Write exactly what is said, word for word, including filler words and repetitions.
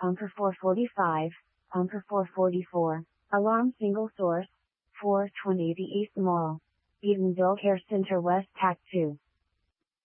Pumper four forty-five, Pumper four forty-four, Alarm Single Source, four twenty the East Mall, Eatonville Care Center West Tac two.